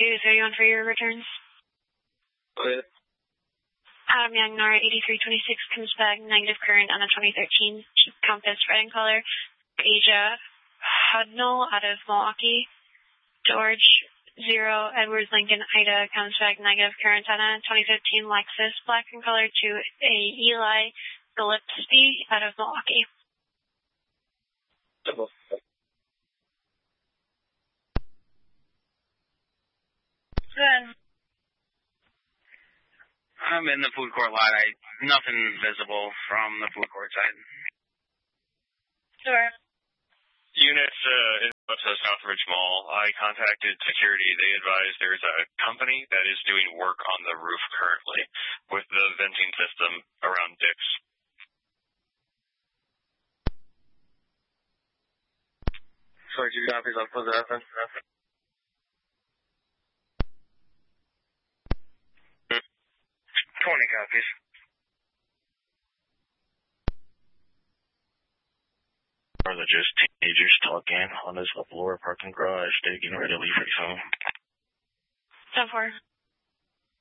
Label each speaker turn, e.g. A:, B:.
A: 231 for your returns.
B: Good.
A: Adam Young, NOR 8326 comes back negative current on a 2013 Compass red in color. Asia Hudnall out of Milwaukee. George 0 Edwards Lincoln Ida comes back negative current on a 2015 Lexus black in color to a Eli Gillespie out of Milwaukee. Good.
C: I'm in the food court lot. Nothing visible from the food court side.
A: Sure.
D: Units in Southridge Mall. I contacted security. They advised there's a company that is doing work on the roof currently with the venting system around Dick's.
B: Sorry, 2 copies. I'll close the reference. 20 copies.
E: Are they just teenagers talking on this upper parking garage? They're getting ready to leave pretty soon.
A: 10-4.